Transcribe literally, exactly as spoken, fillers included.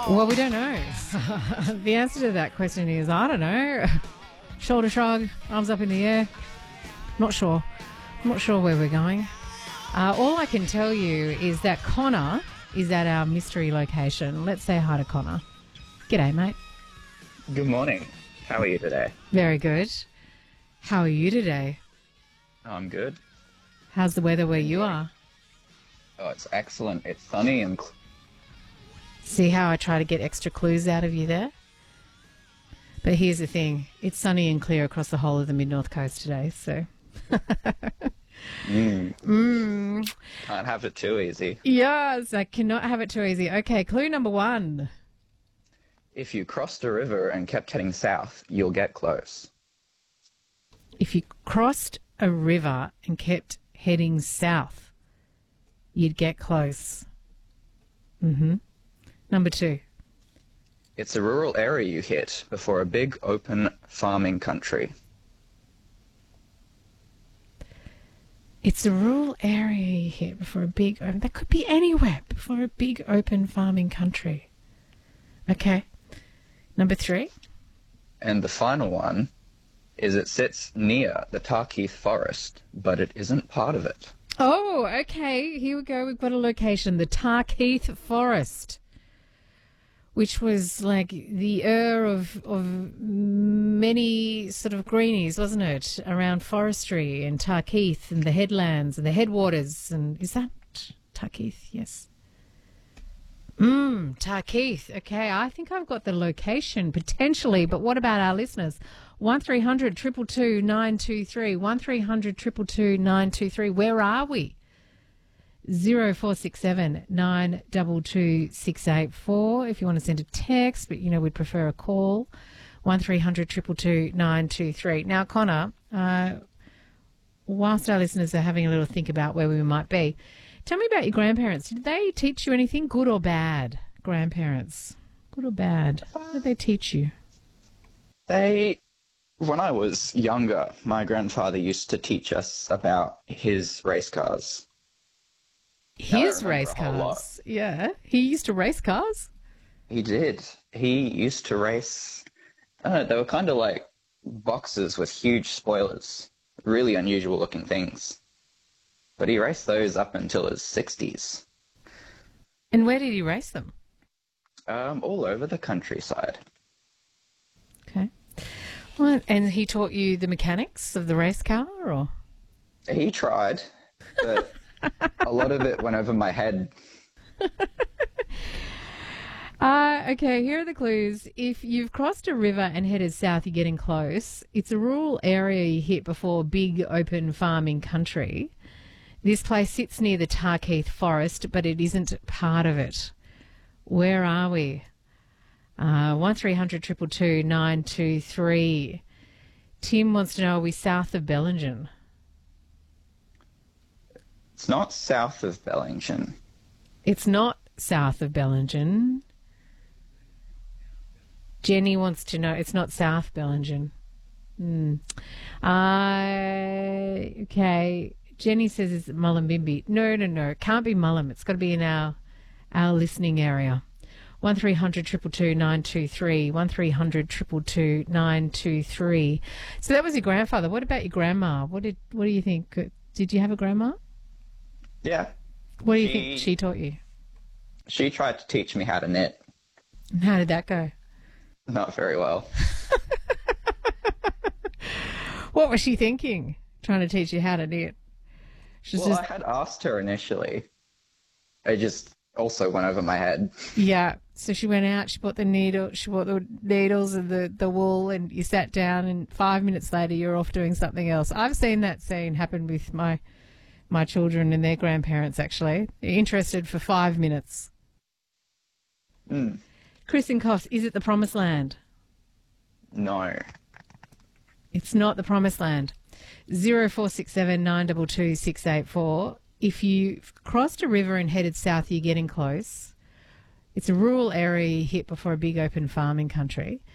Well, we don't know. The answer to that question is, I don't know. Shoulder shrug, arms up in the air. Not sure. Not sure where we're going. Uh, all I can tell you is that Connor is at our mystery location. Let's say hi to Connor. G'day, mate. Good morning. How are you today? Very good. How are you today? I'm good. How's the weather where you are? Oh, it's excellent. It's sunny and... Cl- See how I try to get extra clues out of you there? But here's the thing. It's sunny and clear across the whole of the mid-north coast today, so... mm. Mm. Can't have it too easy. Yes, I cannot have it too easy. Okay, clue number one. If you crossed a river and kept heading south, you'll get close. If you crossed a river and kept heading south, you'd get close. Mm-hmm. Number two. It's a rural area you hit before a big open farming country. It's a rural area you hit before a big open... That could be anywhere before a big open farming country. Okay. Number three. And the final one is it sits near the Tarkeith Forest, but it isn't part of it. Oh, okay. Here we go. We've got a location. The Tarkeith Forest, which was like the ur of of many sort of greenies, wasn't it? Around forestry and Tarkeith and the headlands and the headwaters. And is that Tarkeith? Yes. Mm, Tarkeith. Okay, I think I've got the location potentially, but what about our listeners? one three hundred two two two nine two three. one three hundred two two two nine two three. Where are we? zero four six seven nine two two six eight four if you want to send a text, but, you know, we'd prefer a call. one three hundred two two two nine two three. Now, Connor, uh, whilst our listeners are having a little think about where we might be, tell me about your grandparents. Did they teach you anything, good or bad? Grandparents, good or bad? What did they teach you? They, when I was younger, my grandfather used to teach us about his race cars. His race cars? Yeah. He used to race cars? He did. He used to race... I don't know, they were kind of like boxes with huge spoilers. Really unusual looking things. But he raced those up until his sixties. And where did he race them? Um, all over the countryside. Okay. Well, and he taught you the mechanics of the race car, or? He tried, but a lot of it went over my head. Uh, okay, here are the clues. If you've crossed a river and headed south, you're getting close. It's a rural area you hit before big open farming country. This place sits near the Tarkeith Forest, but it isn't part of it. Where are we? Uh, one three hundred two two two nine two three. Tim wants to know, are we south of Bellingen? It's not south of Bellingen. It's not south of Bellingen. Jenny wants to know, it's not South Bellingen. Mm. Uh, okay. Jenny says it's Mullumbimby. No, no, no. It can't be Mullum. It's got to be in our our listening area. one three hundred two two two nine two three. one three hundred two two two nine two three. So that was your grandfather. What about your grandma? What did what do you think? Did you have a grandma? Yeah. What do you she, think she taught you? She tried to teach me how to knit. And how did that go? Not very well. What was she thinking, trying to teach you how to knit? She's well, just... I had asked her initially. It just also went over my head. Yeah. So she went out, she bought the needle, she bought the needles and the, the wool, and you sat down, and five minutes later you're off doing something else. I've seen that scene happen with my my children and their grandparents, actually. They're interested for five minutes. Mm. Chris and Coffs, is it the Promised Land? No. It's not the Promised Land. zero four six seven nine two two six eight four. If you crossed a river and headed south, you're getting close. It's a rural area you hit before a big open farming country.